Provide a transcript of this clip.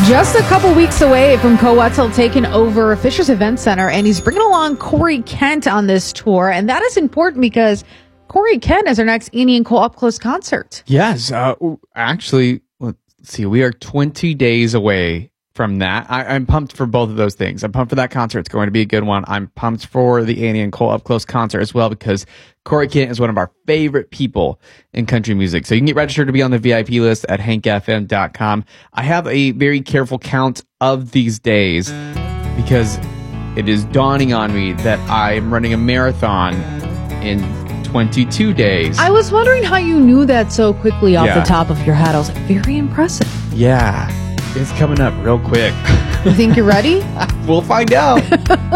Just a couple weeks away from Coetzel taking over Fisher's Event Center, and he's bringing along Corey Kent on this tour. And that is important because Corey Kent is our next Annie and Cole Up Close concert. Yes. Actually, let's see. We are 20 days away from that. I'm pumped for both of those things. I'm pumped for that concert. It's going to be a good one. I'm pumped for the Annie and Cole Up Close concert as well because Corey Kent is one of our favorite people in country music. So you can get registered to be on the VIP list at hankfm.com. I have a very careful count of these days because it is dawning on me that I'm running a marathon in 22 days. I was wondering how you knew that so quickly off the top of your head. I was like, very impressive. Yeah, it's coming up real quick. You think you're ready? We'll find out.